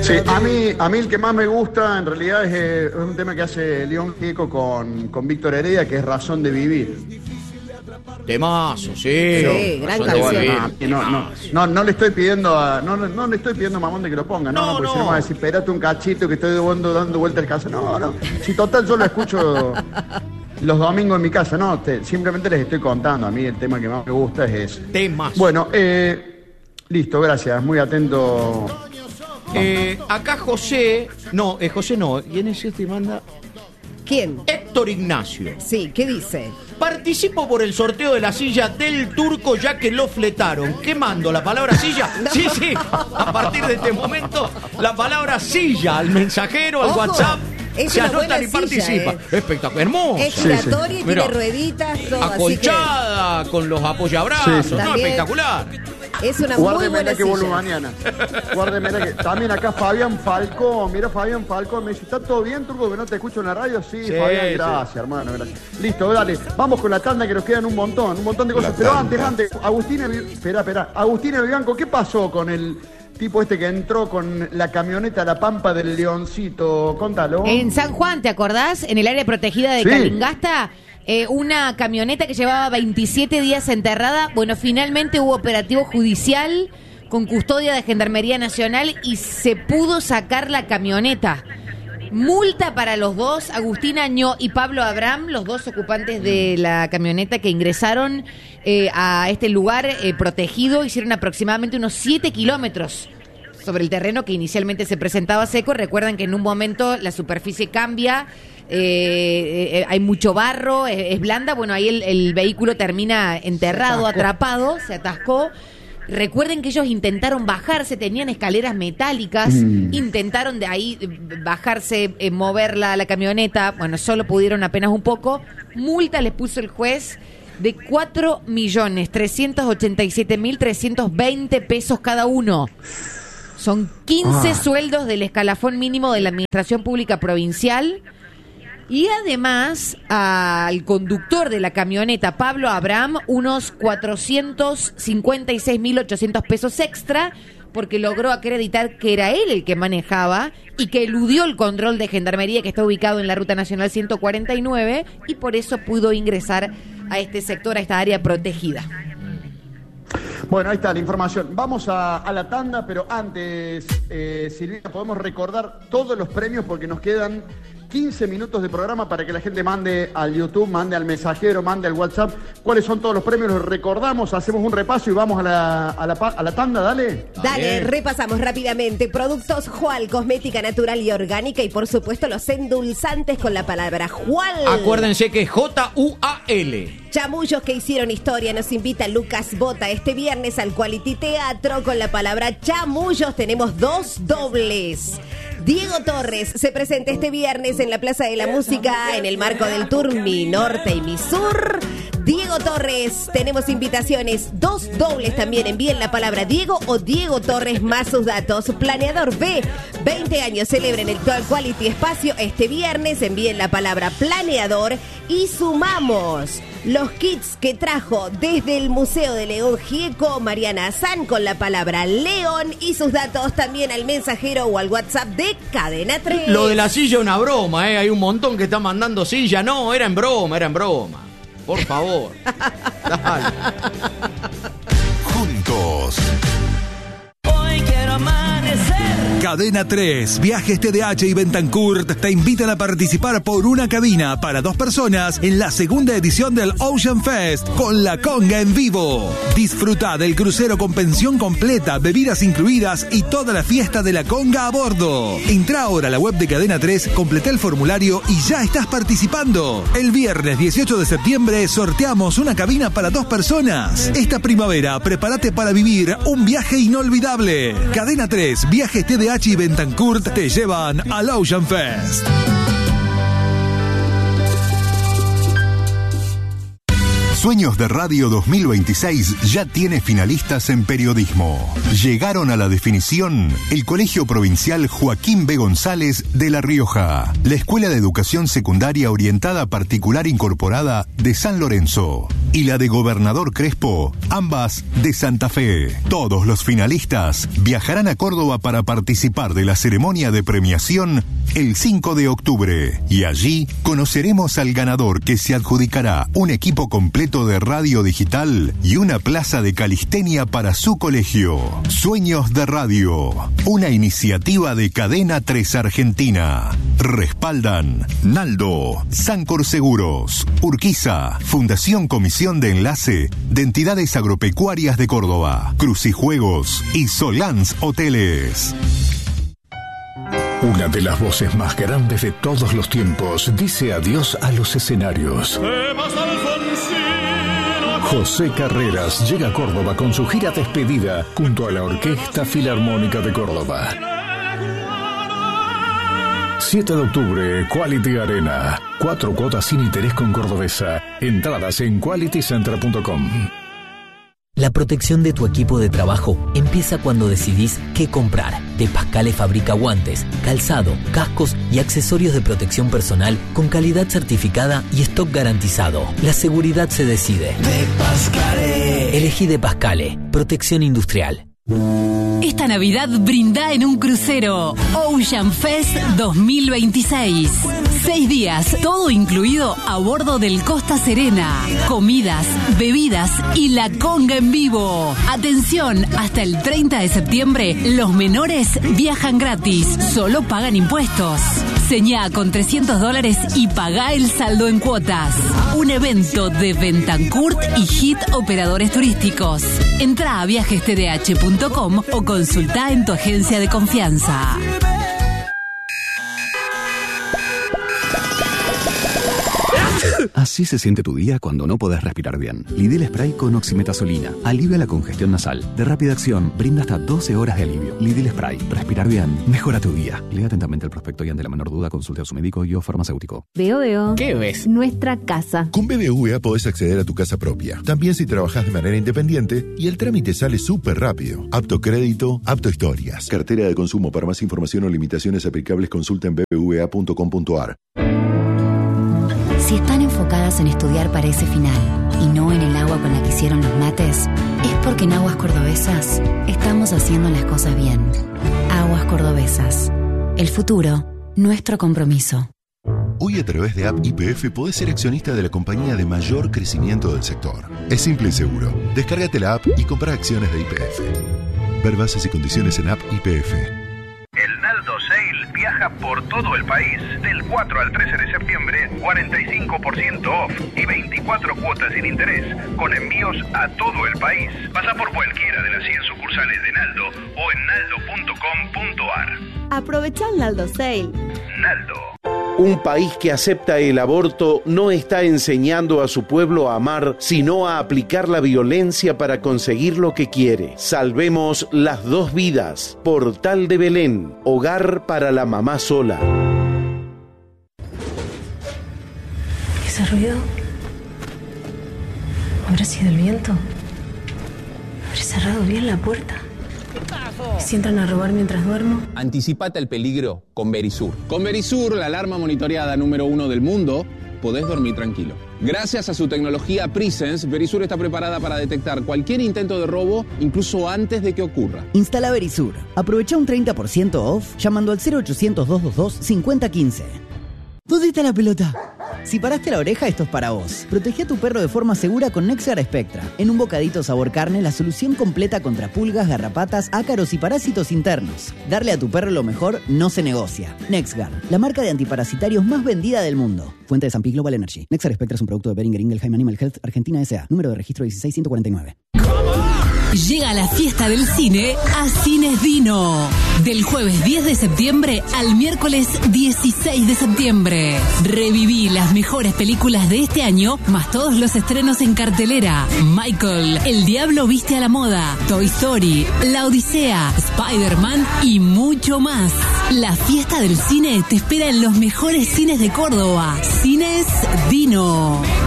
Sí, a mí el que más me gusta en realidad es un tema que hace León Gieco con Víctor Heredia, que es Razón de Vivir. Temazo, sí. Gran canción. No le estoy pidiendo no le estoy pidiendo a Mamonde que lo ponga, porque si no me va a decir, espérate un cachito que estoy dando vuelta al casa. No. Si total yo lo escucho los domingos en mi casa, simplemente les estoy contando. A mí el tema que más me gusta es ese. Temazo. Bueno, listo, gracias, muy atento. Acá José no, y en ese te manda... ¿Quién? Héctor Ignacio. Sí, ¿qué dice? Participo por el sorteo de la silla del Turco ya que lo fletaron. ¿Qué mando? ¿La palabra silla? No. Sí. A partir de este momento, la palabra silla al mensajero, al WhatsApp. Se anotan y participan. Espectacular, hermosa. Es giratoria y tiene rueditas, todo acolchada, así que... con los apoyabrazos. Sí. Espectacular. Es una muy buena que silla. vuelvo mañana. Guárdemela que... También acá Fabián Falcón. Mira, Fabián Falcón me dice, ¿está todo bien, Turco, que no te escucho en la radio? Sí, Fabián, gracias, hermano, gracias. Listo, dale. Vamos con la tanda que nos quedan un montón de cosas. Pero antes, Agustina Vivanco, ¿qué pasó con el tipo este que entró con la camioneta a la Pampa del Leoncito? Contalo. En San Juan, ¿te acordás? En el área protegida de Calingasta. Una camioneta que llevaba 27 días enterrada. Bueno, finalmente hubo operativo judicial con custodia de Gendarmería Nacional y se pudo sacar la camioneta. Multa para los dos, Agustín Añó y Pablo Abraham, los dos ocupantes de la camioneta que ingresaron a este lugar protegido. Hicieron aproximadamente unos 7 kilómetros sobre el terreno que inicialmente se presentaba seco. Recuerdan que en un momento la superficie cambia. Hay mucho barro, es blanda. Bueno, ahí el vehículo termina enterrado, atrapado, se atascó. Recuerden que ellos intentaron bajarse, tenían escaleras metálicas, intentaron de ahí bajarse, mover la camioneta. Bueno, solo pudieron apenas un poco. Multa les puso el juez de 4.387.320 pesos cada uno. Son 15 sueldos del escalafón mínimo de la Administración Pública Provincial. Y además, al conductor de la camioneta, Pablo Abraham, unos 456.800 pesos extra, porque logró acreditar que era él el que manejaba y que eludió el control de Gendarmería que está ubicado en la Ruta Nacional 149 y por eso pudo ingresar a este sector, a esta área protegida. Bueno, ahí está la información. Vamos a la tanda, pero antes, Silvina, podemos recordar todos los premios porque nos quedan 15 minutos de programa para que la gente mande al YouTube, mande al mensajero, mande al WhatsApp. ¿Cuáles son todos los premios? Los recordamos, hacemos un repaso y vamos a la tanda, dale. Dale, repasamos rápidamente. Productos Jual, cosmética natural y orgánica y por supuesto los endulzantes con la palabra Jual. Acuérdense que es J-U-A-L. Chamullos que hicieron historia, nos invita Lucas Bota este viernes al Quality Teatro con la palabra chamullos. Tenemos 2 dobles. Diego Torres se presenta este viernes en la Plaza de la Música en el marco del Tour Mi Norte y Mi Sur. Diego Torres, tenemos invitaciones, 2 dobles también. Envíen la palabra Diego o Diego Torres más sus datos. Planeador B, 20 años celebren el Quality Espacio este viernes. Envíen la palabra Planeador y sumamos los kits que trajo desde el Museo de León Gieco Mariana Azán con la palabra León y sus datos también al mensajero o al WhatsApp de Cadena 3. Lo de la silla es una broma, hay un montón que está mandando silla. No, era en broma. Por favor. Dale. Juntos. Hoy quiero amanecer. Cadena 3, Viajes TDH y Bentancourt te invitan a participar por una cabina para 2 personas en la segunda edición del Ocean Fest con la conga en vivo. Disfruta del crucero con pensión completa, bebidas incluidas y toda la fiesta de la conga a bordo. Entra ahora a la web de Cadena 3, completa el formulario y ya estás participando. El viernes 18 de septiembre sorteamos una cabina para 2 personas. Esta primavera prepárate para vivir un viaje inolvidable. Cadena 3, Viajes TDH y Bentancourt te llevan al Ocean Fest. Sueños de Radio 2026 ya tiene finalistas en periodismo. Llegaron a la definición el Colegio Provincial Joaquín B. González de La Rioja, la Escuela de Educación Secundaria Orientada Particular Incorporada de San Lorenzo y la de Gobernador Crespo, ambas de Santa Fe. Todos los finalistas viajarán a Córdoba para participar de la ceremonia de premiación el 5 de octubre. Y allí conoceremos al ganador, que se adjudicará un equipo completo de radio digital y una plaza de calistenia para su colegio. Sueños de Radio, una iniciativa de Cadena 3 Argentina. Respaldan Naldo, Sancor Seguros, Urquiza, Fundación Comisión de Enlace de Entidades Agropecuarias de Córdoba, Crucijuegos y Solans Hoteles. Una de las voces más grandes de todos los tiempos dice adiós a los escenarios. José Carreras llega a Córdoba con su gira despedida junto a la Orquesta Filarmónica de Córdoba. 7 de octubre, Quality Arena. 4 cuotas sin interés con Cordobesa. Entradas en qualitycenter.com. La protección de tu equipo de trabajo empieza cuando decidís qué comprar. De Pascale fabrica guantes, calzado, cascos y accesorios de protección personal con calidad certificada y stock garantizado. La seguridad se decide. De Pascale. Elegí De Pascale. Protección industrial. Esta Navidad brinda en un crucero. Ocean Fest 2026. 6 días, todo incluido a bordo del Costa Serena. Comidas, bebidas y la conga en vivo. Atención, hasta el 30 de septiembre, los menores viajan gratis. Solo pagan impuestos. Señá con $300 y pagá el saldo en cuotas. Un evento de Bentancurt y Hit Operadores Turísticos. Entrá a viajestdh.com o consultá en tu agencia de confianza. Así se siente tu día cuando no podés respirar bien. Lidl Spray con oximetazolina alivia la congestión nasal. De rápida acción, brinda hasta 12 horas de alivio. Lidl Spray. Respirar bien mejora tu día. Lea atentamente el prospecto y ante la menor duda consulte a su médico y o farmacéutico. Veo. ¿Qué ves? Nuestra casa. Con BBVA podés acceder a tu casa propia. También si trabajás de manera independiente y el trámite sale súper rápido. Apto crédito, apto historias. Cartera de consumo. Para más información o limitaciones aplicables consulta en bbva.com.ar. Si están enfocadas en estudiar para ese final y no en el agua con la que hicieron los mates, es porque en Aguas Cordobesas estamos haciendo las cosas bien. Aguas Cordobesas. El futuro, nuestro compromiso. Hoy a través de App YPF podés ser accionista de la compañía de mayor crecimiento del sector. Es simple y seguro. Descárgate la app y compra acciones de YPF. Ver bases y condiciones en App YPF. El Naldo Sale viaja por todo el país. Del 4 al 13 de septiembre, 45% off y 24 cuotas sin interés, con envíos a todo el país. Pasa por cualquiera de las 100 sucursales de Naldo o en naldo.com.ar. Aprovecha el Naldo Sale. Naldo. Un país que acepta el aborto no está enseñando a su pueblo a amar, sino a aplicar la violencia para conseguir lo que quiere. Salvemos las 2 vidas. Portal de Belén, hogar para la mamá sola. ¿Ese ruido? ¿Habrá sido el viento? ¿Habré cerrado bien la puerta? ¿Si entran a robar mientras duermo? Anticipate al peligro con Verisur. Con Verisur, la alarma monitoreada número 1 del mundo, podés dormir tranquilo. Gracias a su tecnología Presence, Verisur está preparada para detectar cualquier intento de robo, incluso antes de que ocurra. Instala Verisur. Aprovecha un 30% off llamando al 0800-222-5015. ¿Dónde está la pelota? Si paraste la oreja, esto es para vos. Protegé a tu perro de forma segura con NexGard Spectra. En un bocadito sabor carne, la solución completa contra pulgas, garrapatas, ácaros y parásitos internos. Darle a tu perro lo mejor no se negocia. NexGard, la marca de antiparasitarios más vendida del mundo. Fuente de San Pi Global Energy. NexGard Spectra es un producto de Boehringer Ingelheim Animal Health Argentina S.A. Número de registro 16149. Llega la fiesta del cine a Cines Dino. Del jueves 10 de septiembre al miércoles 16 de septiembre. Reviví las mejores películas de este año, más todos los estrenos en cartelera. Michael, El Diablo Viste a la Moda, Toy Story, La Odisea, Spider-Man y mucho más. La fiesta del cine te espera en los mejores cines de Córdoba. Cines Dino.